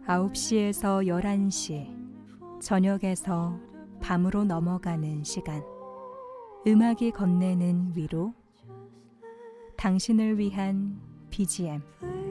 9시에서 11시, 저녁에서 밤으로 넘어가는 시간. 음악이 건네는 위로, 당신을 위한 BGM.